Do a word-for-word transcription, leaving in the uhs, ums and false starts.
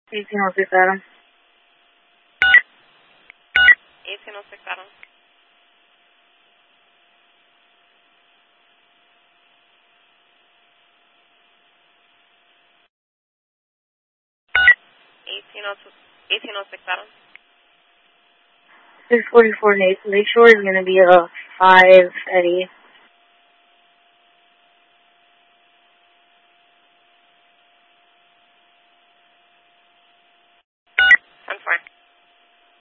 Y si no aceptaron. Y si no aceptaron. Y si no, y si no aceptaron. six forty-four Lakeshore is going to be a five Eddie.